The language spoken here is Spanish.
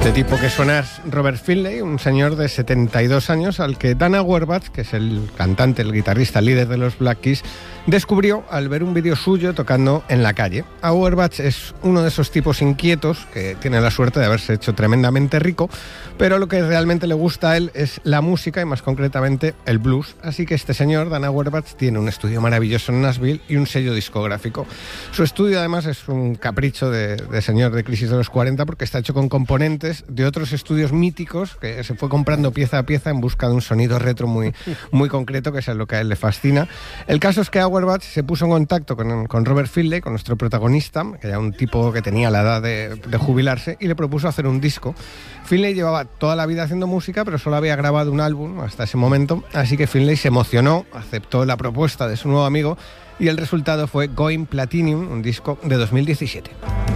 Este tipo que suena es Robert Finlay, un señor de 72 años al que Dan Auerbach, que es el cantante, el guitarrista, líder de los Black Keys, descubrió al ver un vídeo suyo tocando en la calle. Auerbach es uno de esos tipos inquietos que tiene la suerte de haberse hecho tremendamente rico, pero lo que realmente le gusta a él es la música y más concretamente el blues. Así que este señor, Dan Auerbach, tiene un estudio maravilloso en Nashville y un sello discográfico. Su estudio además es un capricho de señor de Crisis de los 40 porque está hecho con componentes de otros estudios míticos que se fue comprando pieza a pieza en busca de un sonido retro muy concreto, que es lo que a él le fascina. El caso es que Auerbach se puso en contacto con Robert Finlay, con nuestro protagonista, que era un tipo que tenía la edad de jubilarse, y le propuso hacer un disco. Finlay llevaba toda la vida haciendo música, pero solo había grabado un álbum hasta ese momento, así que Finlay se emocionó, aceptó la propuesta de su nuevo amigo y el resultado fue Going Platinum, un disco de 2017.